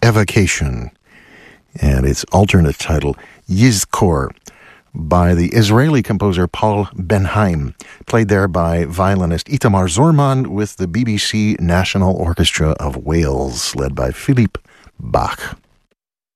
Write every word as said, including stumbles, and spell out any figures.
Evocation, and its alternate title, Yizkor, by the Israeli composer Paul Ben-Haim, played there by violinist Itamar Zorman with the B B C National Orchestra of Wales, led by Philippe Bach.